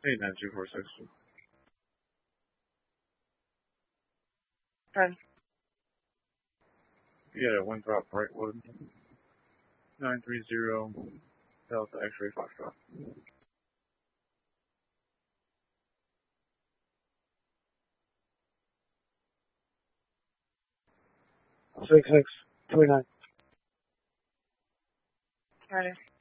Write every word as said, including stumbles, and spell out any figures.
eight nine two four six. ten. You got a Winthrop Brightwood. nine three zero Delta X-ray Foxtrot. Six six two nine. Ready.